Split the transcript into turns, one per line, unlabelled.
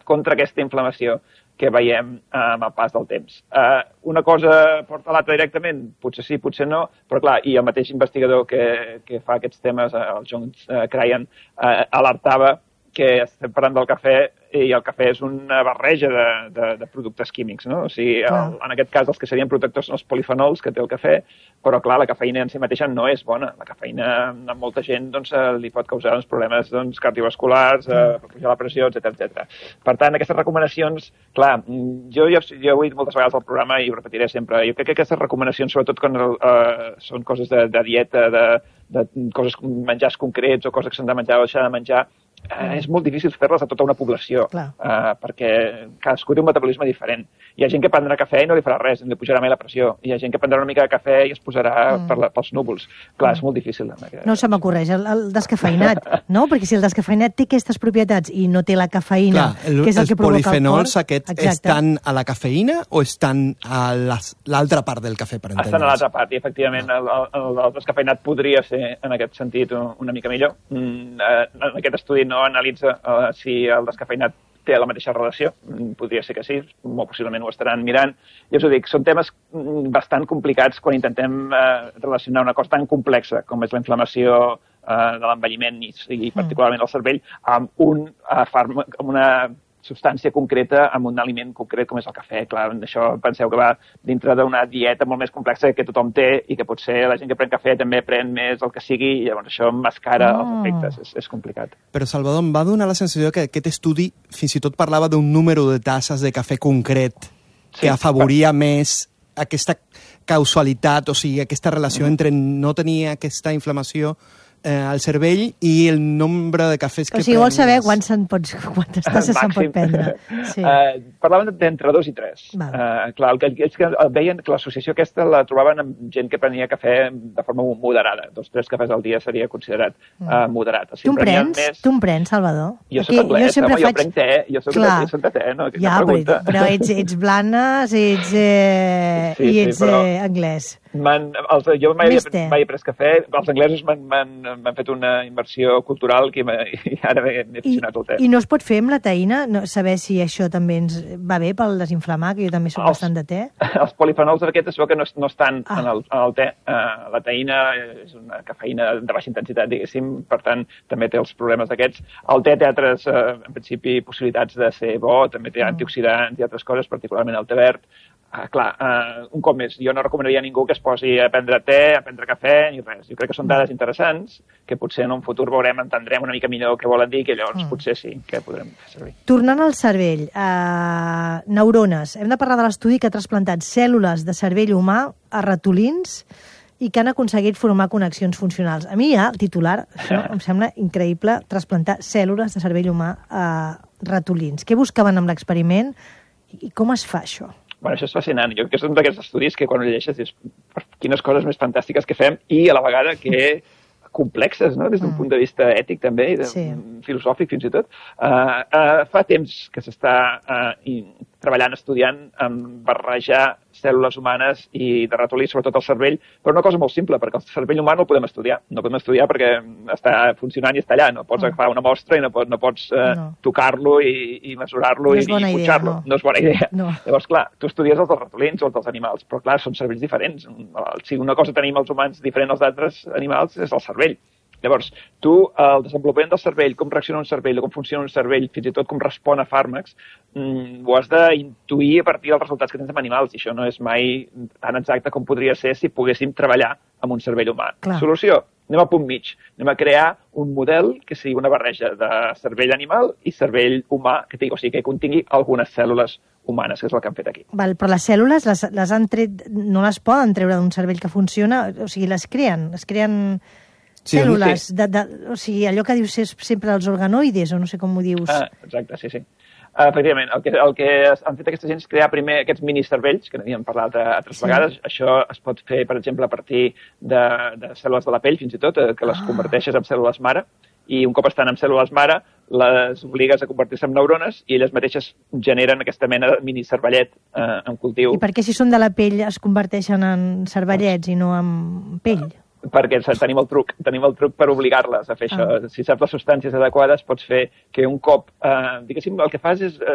contra aquesta inflamació que veiem amb el pas del temps. Una cosa porta a l'altra directament? Potser sí, potser no, però clar, i el mateix investigador que fa aquests temes, el John Cryan, alertava que estem parlant del cafè i el cafè és una barreja de productes químics, no? O sigui, en aquest cas els que serien protectors són els polifenols que té el cafè, però clar, la cafeïna en si mateixa no és bona. La cafeïna a molta gent li pot causar problemes cardiovasculars, pujar la pressió, etc. Per tant, aquestes recomanacions, clar, jo ho he dit moltes vegades al programa i ho repetiré sempre, jo crec que aquestes recomanacions, sobretot quan són coses de dieta, de coses, menjars concrets o coses que s'han de menjar o deixar de menjar, és molt difícil fer-les a tota una població, perquè cadascú té un metabolisme diferent. Hi ha gent que prendrà cafè i no li farà res, li pujarà més la pressió. Hi ha gent que prendrà una mica de cafè i es posarà pels núvols. Clar, és molt difícil.
No se m'ocorreix, el descafeinat, no? Perquè si el descafeinat té aquestes propietats i no té la cafeïna, que és el que provoca el cor...
Els polifenols aquests estan a la cafeïna o estan a l'altra part del cafè, per entendre's?
Estan a l'altra part, i efectivament el descafeinat podria ser, en aquest sentit, una mica millor. En aquest estudi no analitza si el descafeinat té la mateixa relació. Podria ser que sí, molt possiblement ho estaran mirant. Ja us ho dic, són temes bastant complicats quan intentem relacionar una cosa tan complexa com és la inflamació de l'envelliment i particularment el cervell amb una substància concreta amb un aliment concret com és el cafè. Clar, això penseu que va dintre d'una dieta molt més complexa que tothom té i que potser la gent que pren cafè també pren més el que sigui i llavors això mascara els efectes. És complicat.
Però, Salvador, em va donar la sensació que aquest estudi fins i tot parlava d'un número de tasses de cafè concret que afavoria més aquesta causalitat, o sigui, aquesta relació entre no tenir aquesta inflamació al cervell i el nombre de cafès que
prens. O sigui, vols saber quantes tasses se'n pot prendre.
Parlaven d'entre 2 i 3. Clar, ells que veien que l'associació aquesta la trobaven amb gent que prenia cafè de forma moderada. 2-3 cafès al dia seria considerat moderat.
Tu en prens, Salvador?
Jo soc anglès, jo prenc te, jo soc de te, no?
Ja, però ets blanes i ets anglès.
Jo mai he pres cafè. Els anglesos m'han fet una inversió cultural que ara m'he aficionat al te.
I no es pot fer amb la teïna? Saber si això també ens va bé pel desinflamar, que jo també soc bastant de te?
Els polifenols aquests es veu que no estan en el te. La teïna és una cafeïna de baixa intensitat, diguéssim, per tant, també té els problemes d'aquests. El te té altres, en principi, possibilitats de ser bo, també té antioxidants i altres coses, particularment el te verd. Clar, un cop més, jo no recomanaria a ningú que es posi a prendre te, a prendre cafè, ni res. Jo crec que són dades interessants, que potser en un futur entendrem una mica millor què volen dir, que llavors potser sí que podrem fer servir.
Tornant al cervell, neurones. Hem de parlar de l'estudi que ha trasplantat cèl·lules de cervell humà a ratolins i que han aconseguit formar connexions funcionals. A mi ja, el titular, això em sembla increïble, trasplantar cèl·lules de cervell humà a ratolins. Què buscaven amb l'experiment i com es fa això?
Bueno, això és fascinant. Jo crec que és un d'aquests estudis que quan ho llegeixes dius quines coses més fantàstiques que fem i a la vegada que complexes, no? Des d'un punt de vista ètic també i filosòfic fins i tot. Fa temps que s'està treballant, estudiant, barrejar cèl·lules humanes i de ratolí, sobretot el cervell, però una cosa molt simple, perquè el cervell humà no el podem estudiar. No el podem estudiar perquè està funcionant i està allà. No pots agafar una mostra i no pots tocar-lo i mesurar-lo i punxar-lo. No és bona idea. Llavors, clar, tu estudies els dels ratolins o els dels animals, però clar, són cervells diferents. Si una cosa tenim els humans diferent als altres animals és el cervell. Llavors, tu, el desenvolupament del cervell, com reacciona un cervell, com funciona un cervell, fins i tot com respon a fàrmacs, ho has d'intuir a partir dels resultats que tens amb animals, i això no és mai tan exacte com podria ser si poguéssim treballar amb un cervell humà. Solució, anem al punt mig. Anem a crear un model que sigui una barreja de cervell animal i cervell humà, o sigui, que contingui algunes cèl·lules humanes, que és el que han fet aquí.
Però les cèl·lules les han tret, no les poden treure d'un cervell que funciona, o sigui, les creen cèl·lules, o sigui, allò que dius sempre els organoides, o no sé com ho dius.
Exacte, sí. Efectivament, el que han fet aquesta gent és crear primer aquests minicervells, que n'havíem parlat altres vegades. Això es pot fer, per exemple, a partir de cèl·lules de la pell, fins i tot, que les converteixes en cèl·lules mare, i un cop estan en cèl·lules mare, les obligues a convertir-se en neurones i elles mateixes generen aquesta mena de minicervellet en cultiu.
I per què si són de la pell es converteixen en cervellets i no en pell?
Perquè tenim el truc per obligar-les a fer això. Si saps les substàncies adequades, pots fer que un cop, diguéssim, el que fas és